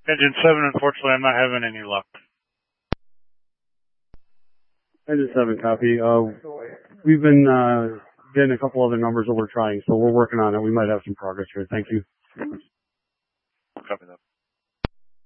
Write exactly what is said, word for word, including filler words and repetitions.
Engine seven, unfortunately, I'm not having any luck. Engine seven, copy. Uh, we've been uh, getting a couple other numbers that we're trying, so we're working on it. We might have some progress here. Thank you. Copy that.